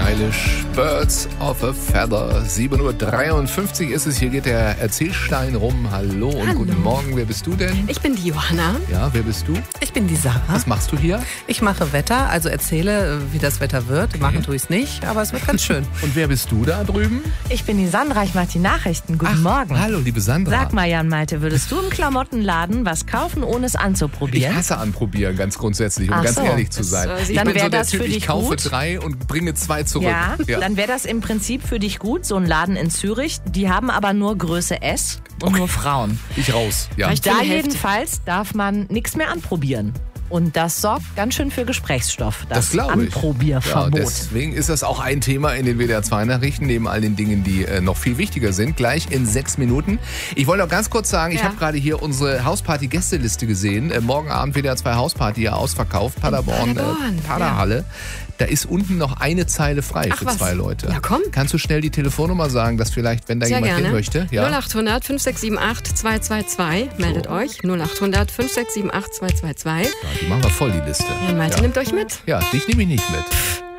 Eilish, Birds of a Feather. 7:53 Uhr ist es. Hier geht der Erzählstein rum. Hallo und guten Morgen. Wer bist du denn? Ich bin die Johanna. Ja, wer bist du? Ich bin die Sarah. Was machst du hier? Ich mache Wetter, also erzähle, wie das Wetter wird. Machen tue ich es nicht, aber es wird ganz schön. Und wer bist du da drüben? Ich bin die Sandra, ich mache die Nachrichten. Guten Morgen. Hallo, liebe Sandra. Sag mal, Jan Malte, würdest du im Klamottenladen was kaufen, ohne es Ich anzuprobieren? hasse anprobieren, ganz grundsätzlich, um Ach ganz so. ehrlich zu sein. Ich dann bin wär so der das Typ, für ich dich kaufe gut. 3 und bringe 2 zurück. Ja, dann wäre das im Prinzip für dich gut, so ein Laden in Zürich. Die haben aber nur Größe S und nur Frauen. Ich raus, ja. Reicht Da für die Hälfte. jedenfalls darf man nichts mehr anprobieren. Und das sorgt ganz schön für Gesprächsstoff, Das glaube ich. Anprobierverbot. Ja, deswegen ist das auch ein Thema in den WDR 2 Nachrichten, neben all den Dingen, die noch viel wichtiger sind. Gleich in 6 Minuten. Ich wollte noch ganz kurz sagen, ich habe gerade hier unsere Hausparty-Gästeliste gesehen. Morgen Abend WDR 2 Hausparty, ja, ausverkauft. Paderborn, Paderhalle. Da ist unten noch eine Zeile frei für was. 2 Leute. Ja, komm. Kannst du schnell die Telefonnummer sagen, dass vielleicht, wenn da Sehr jemand hin gerne. möchte? Ja. 0800 5678 222. Meldet euch. 0800 5678 222. Ja, die machen wir voll, die Liste. Jan Malte nimmt euch mit. Ja, dich nehme ich nicht mit.